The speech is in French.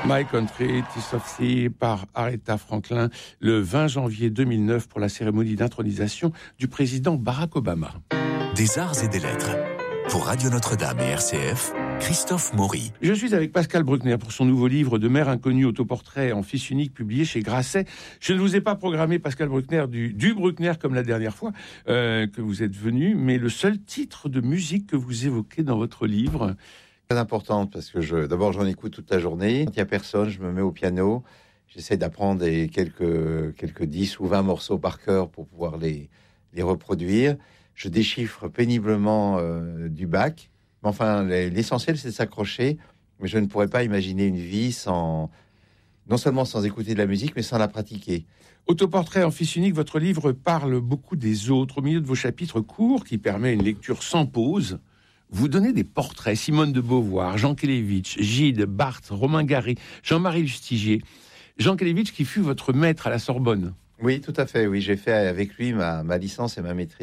My Country, Tears of Sea par Aretha Franklin le 20 janvier 2009 pour la cérémonie d'intronisation du président Barack Obama. Des arts et des lettres. Pour Radio Notre-Dame et RCF, Christophe Maury. Je suis avec Pascal Bruckner pour son nouveau livre de Mère inconnue, autoportrait en fils unique publié chez Grasset. Je ne vous ai pas programmé, Pascal Bruckner, du Bruckner comme la dernière fois que vous êtes venu, mais le seul titre de musique que vous évoquez dans votre livre. Très importante parce que d'abord j'en écoute toute la journée. Quand il n'y a personne, je me mets au piano. J'essaie d'apprendre quelques 10 ou 20 morceaux par cœur pour pouvoir les reproduire. Je déchiffre péniblement du Bach. Mais enfin, l'essentiel, c'est de s'accrocher. Mais je ne pourrais pas imaginer une vie non seulement sans écouter de la musique, mais sans la pratiquer. Autoportrait en fils unique, votre livre parle beaucoup des autres. Au milieu de vos chapitres courts, qui permet une lecture sans pause, vous donnez des portraits. Simone de Beauvoir, Jean Kelevitch, Gide, Barthes, Romain Gary, Jean-Marie Lustiger. Jean Kelevitch qui fut votre maître à la Sorbonne. Oui, tout à fait. Oui, j'ai fait avec lui ma licence et ma maîtrise.